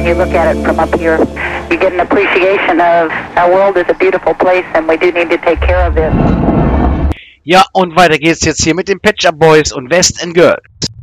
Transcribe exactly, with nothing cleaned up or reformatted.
when you look at it from up here. You get an appreciation of our world is a beautiful place and we do need to take care of it. Ja, und weiter geht's jetzt hier mit den Pet Shop Boys und West and Girls.